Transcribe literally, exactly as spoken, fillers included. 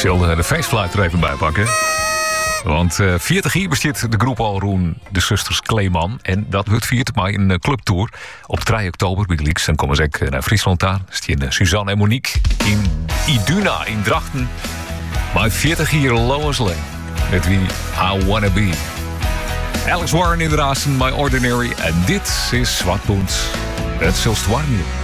zal de feestfluit er even bij pakken. Want uh, veertig jaar bestaat de groep al roen de zusters Kleeman. En dat wordt viert bij een uh, clubtour. Op drie oktober bij Gleeks. Dan komen ze ook uh, naar Friesland daar. Dat is uh, Suzanne en Monique in Iduna in Drachten. Maar veertig jaar Lois Lane. Met wie I Wanna Be. Alex Warren in de Raasen, My Ordinary. En dit is Zwartpunt. Het zulst warm.